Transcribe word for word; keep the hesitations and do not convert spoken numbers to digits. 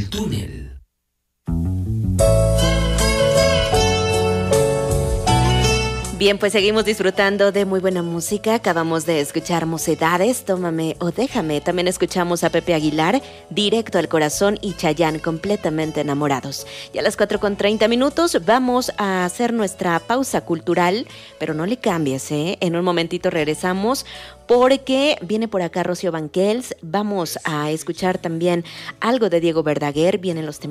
El túnel. Bien, pues seguimos disfrutando de muy buena música. Acabamos de escuchar Mocedades, Tómame o Déjame. También escuchamos a Pepe Aguilar, Directo al Corazón, y Chayanne, Completamente Enamorados. Y a las cuatro con treinta minutos vamos a hacer nuestra pausa cultural, pero no le cambies, ¿eh? En un momentito regresamos porque viene por acá Rocío Banquels. Vamos a escuchar también algo de Diego Verdaguer. Vienen los temas